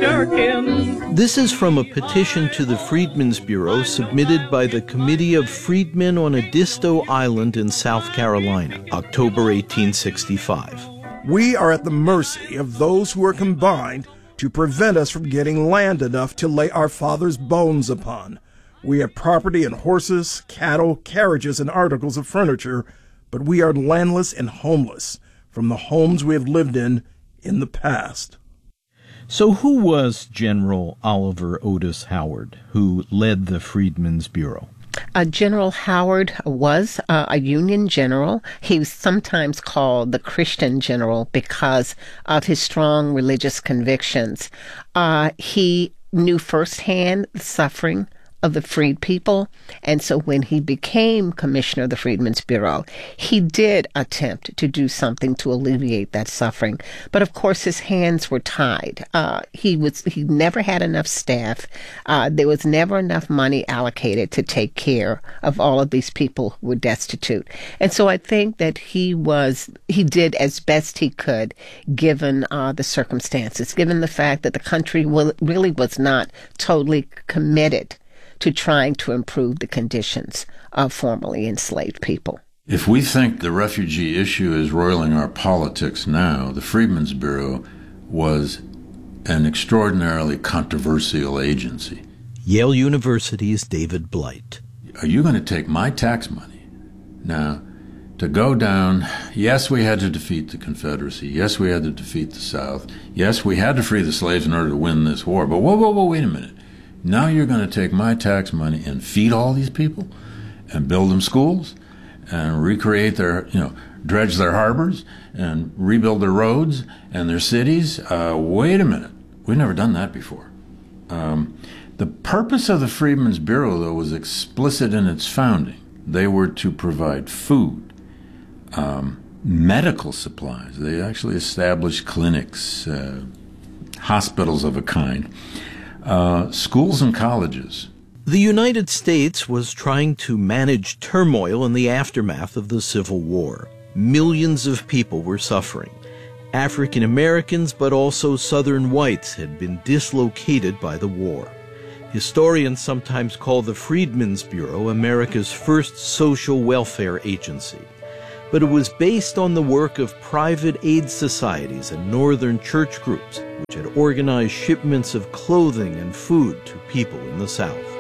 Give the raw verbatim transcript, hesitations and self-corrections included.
darkens. This is from a petition to the Freedmen's Bureau submitted by the Committee of Freedmen on Edisto Island in South Carolina, October eighteen sixty-five. We are at the mercy of those who are combined to prevent us from getting land enough to lay our fathers' bones upon. We have property in horses, cattle, carriages, and articles of furniture, but we are landless and homeless from the homes we have lived in in the past. So who was General Oliver Otis Howard, who led the Freedmen's Bureau? Uh, General Howard was uh, a Union general. He was sometimes called the Christian general because of his strong religious convictions. Uh, he knew firsthand the suffering of the freed people. And so when he became commissioner of the Freedmen's Bureau, he did attempt to do something to alleviate that suffering. But of course, his hands were tied. Uh, he was he never had enough staff. Uh, there was never enough money allocated to take care of all of these people who were destitute. And so I think that he was he did as best he could, given uh, the circumstances, given the fact that the country will, really was not totally committed to trying to improve the conditions of formerly enslaved people. If we think the refugee issue is roiling our politics now, the Freedmen's Bureau was an extraordinarily controversial agency. Yale University's David Blight. Are you going to take my tax money now to go down? Yes, we had to defeat the Confederacy. Yes, we had to defeat the South. Yes, we had to free the slaves in order to win this war. But whoa, whoa, whoa, wait a minute. Now you're going to take my tax money and feed all these people and build them schools and recreate their, you know, dredge their harbors and rebuild their roads and their cities. Uh, wait a minute. We've never done that before. Um, the purpose of the Freedmen's Bureau, though, was explicit in its founding. They were to provide food, um, medical supplies. They actually established clinics, uh, hospitals of a kind. Uh, schools and colleges. The United States was trying to manage turmoil in the aftermath of the Civil War. Millions of people were suffering. African Americans, but also Southern whites, had been dislocated by the war. Historians sometimes call the Freedmen's Bureau America's first social welfare agency. But it was based on the work of private aid societies and northern church groups, which had organized shipments of clothing and food to people in the South.